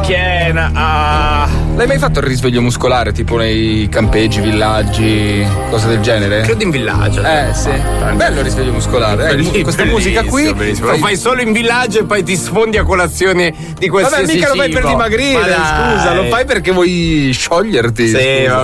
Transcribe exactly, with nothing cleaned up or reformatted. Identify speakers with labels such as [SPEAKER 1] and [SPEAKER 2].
[SPEAKER 1] schiena. Ah.
[SPEAKER 2] L'hai mai fatto il risveglio muscolare, tipo nei campeggi, villaggi, cose del genere?
[SPEAKER 1] Credo in villaggio.
[SPEAKER 2] Eh sì. Bello il risveglio muscolare. Eh, questa musica qui.
[SPEAKER 1] Lo fai solo in villaggio e poi ti sfondi a colazione di qualsiasi
[SPEAKER 2] Vabbè, mica
[SPEAKER 1] cibo.
[SPEAKER 2] lo fai per dimagrire, scusa, lo fai perché vuoi scioglierti.
[SPEAKER 1] Sì,